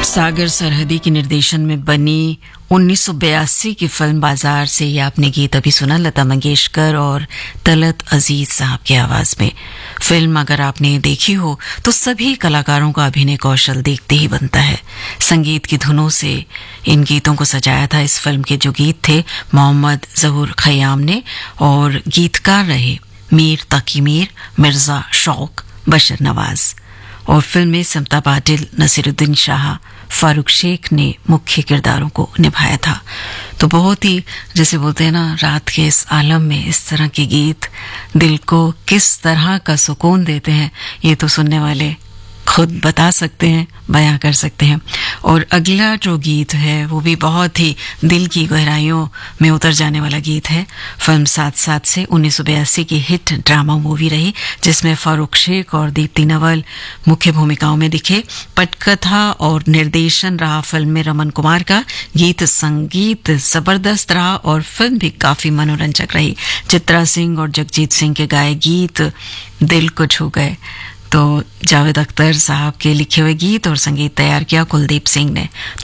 सागर सरहदी के निर्देशन में बनी 1982 की फिल्म बाजार से ये आपने गीत अभी सुना, लता मंगेशकर और तलत अजीज साहब की आवाज में। फिल्म अगर आपने देखी हो तो सभी कलाकारों का अभिनय कौशल देखते ही बनता है। संगीत की धुनों से इन गीतों को सजाया था। इस फिल्म के जो गीत थे मोहम्मद जहूर खयाम ने, और गीतकार रहे मीर तकी मीर, मिर्जा शौक, बशर नवाज। और फिल्म में समता पाटिल, नसीरुद्दीन शाह, फारूक शेख ने मुख्य किरदारों को निभाया था। तो बहुत ही, जैसे बोलते हैं ना, रात के इस आलम में इस तरह के गीत दिल को किस तरह का सुकून देते हैं, ये तो सुनने वाले खुद बता सकते हैं, बयां कर सकते हैं। और अगला जो गीत है वो भी बहुत ही दिल की गहराइयों में उतर जाने वाला गीत है। फिल्म साथ साथ से 1982 की हिट ड्रामा मूवी रही, जिसमें फारूक शेख और दीप्ति नवल मुख्य भूमिकाओं में दिखे। पटकथा और निर्देशन रहा फिल्म में रमन कुमार का। गीत संगीत जबरदस्त रहा और फिल्म भी काफी मनोरंजक रही। चित्रा सिंह और जगजीत सिंह के गाए गीत दिल को छू गए। तो जावेद अख्तर साहब के लिखे हुए गीत और संगीत तैयार किया कुलदीप सिंह ने।